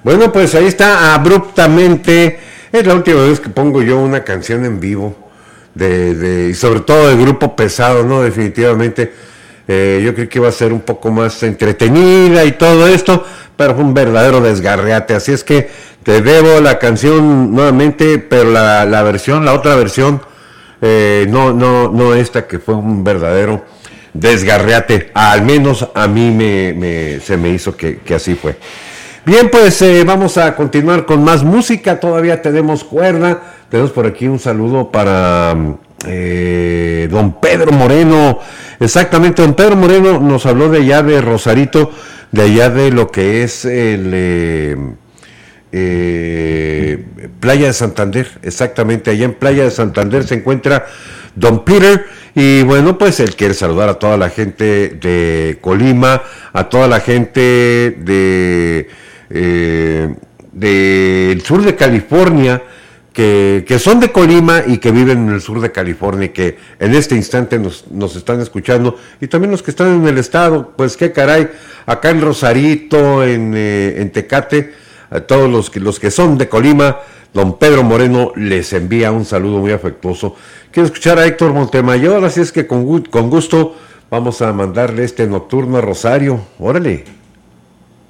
Bueno, pues ahí está abruptamente. Es la última vez que pongo yo una canción en vivo. Y sobre todo de grupo pesado, ¿no? Definitivamente. Yo creo que iba a ser un poco más entretenida y todo esto, pero fue un verdadero desgarreate. Así es que te debo la canción nuevamente, pero la versión, la otra versión, no esta que fue un verdadero desgarreate. Al menos a mí se me hizo que así fue. Bien, pues vamos a continuar con más música, todavía tenemos cuerda, tenemos por aquí un saludo para don Pedro Moreno, exactamente, don Pedro Moreno nos habló de allá de Rosarito, de allá de lo que es Playa de Santander, exactamente, allá en Playa de Santander se encuentra don Peter, y bueno, pues él quiere saludar a toda la gente de Colima, a toda la gente del sur de California, que son de Colima y que viven en el sur de California y que en este instante nos están escuchando, y también los que están en el estado, pues qué caray, acá en Rosarito, en Tecate, a todos los que son de Colima, don Pedro Moreno les envía un saludo muy afectuoso. Quiero escuchar a Héctor Montemayor, así es que con gusto vamos a mandarle este nocturno a Rosario. Órale.